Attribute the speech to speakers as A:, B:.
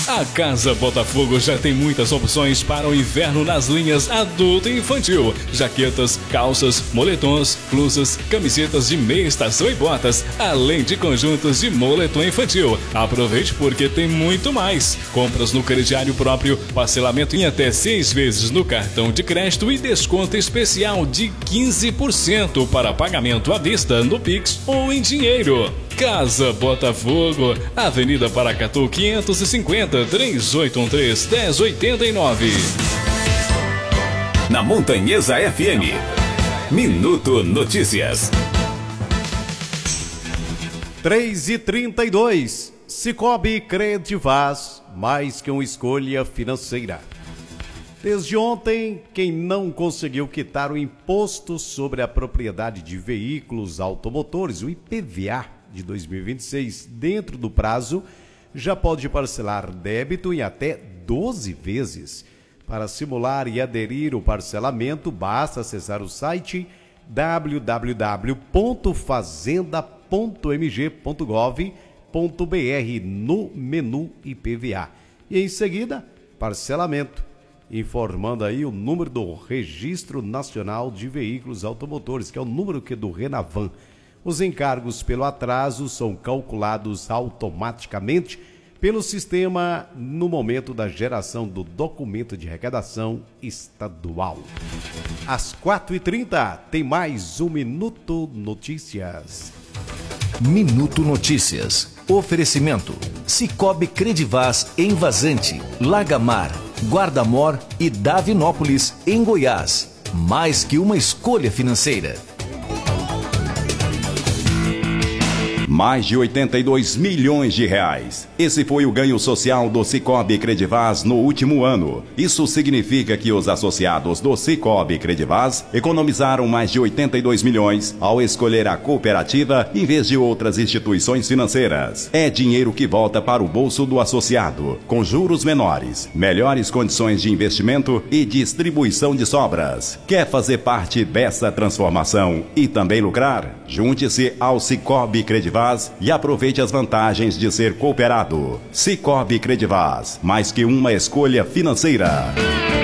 A: A Casa Botafogo já tem muitas opções para o inverno nas linhas adulto e infantil. Jaquetas, calças, moletons, blusas, camisetas de meia estação e botas, além de conjuntos de moletom infantil. Aproveite porque tem muito mais. Compras no crediário próprio, parcelamento em até 6 vezes no cartão de crédito e desconto especial de 15% para pagamento à vista no Pix ou em dinheiro. Casa Botafogo, Avenida Paracatu 550, 3813-1089.
B: Na Montanhesa FM, Minuto Notícias.
C: 3h32, Sicoob Credivaz, mais que uma escolha financeira. Desde ontem, quem não conseguiu quitar o imposto sobre a propriedade de veículos automotores, o IPVA de 2026, dentro do prazo, já pode parcelar débito em até 12 vezes. Para simular e aderir ao parcelamento, basta acessar o site www.fazenda.mg.gov.br no menu IPVA. E em seguida, parcelamento, informando aí o número do Registro Nacional de Veículos Automotores, que é o número do Renavan. Os encargos pelo atraso são calculados automaticamente pelo sistema no momento da geração do documento de arrecadação estadual. Às 4h30, tem mais um Minuto Notícias.
D: Minuto Notícias. Oferecimento: Sicoob Credivaz em Vazante, Lagamar, Guarda-Mor e Davinópolis, em Goiás. Mais que uma escolha financeira.
B: Mais de 82 milhões de reais. Esse foi o ganho social do Sicoob Credivaz no último ano. Isso significa que os associados do Sicoob Credivaz economizaram mais de 82 milhões ao escolher a cooperativa em vez de outras instituições financeiras. É dinheiro que volta para o bolso do associado, com juros menores, melhores condições de investimento e distribuição de sobras. Quer fazer parte dessa transformação e também lucrar? Junte-se ao Sicoob Credivaz e aproveite as vantagens de ser cooperado. Sicoob Credivaz, mais que uma escolha financeira.